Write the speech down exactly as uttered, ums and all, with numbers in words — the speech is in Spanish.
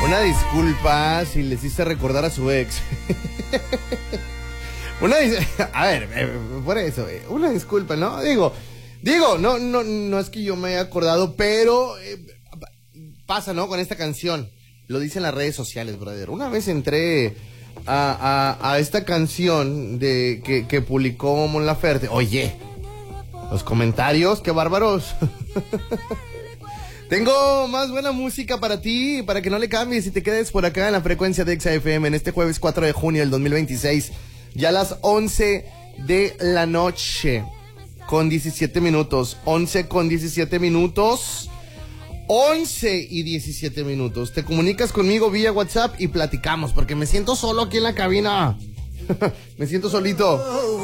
Una disculpa si les hice recordar a su ex. Una dis- a ver, eh, por eso, eh, una disculpa, ¿no? Digo, digo, no, no, no es que yo me haya acordado, pero eh, pasa, ¿no? Con esta canción. Lo dicen las redes sociales, brother. Una vez entré a, a, a esta canción de que, que publicó Mon Laferte. Oye, los comentarios, qué bárbaros. Tengo más buena música para ti, para que no le cambies y te quedes por acá en la frecuencia de Exa F M en este jueves cuatro de junio del dos mil veintiséis, ya a las once de la noche, con diecisiete minutos, once con diecisiete minutos, once y diecisiete minutos. Te comunicas conmigo vía WhatsApp y platicamos, porque me siento solo aquí en la cabina. Me siento solito.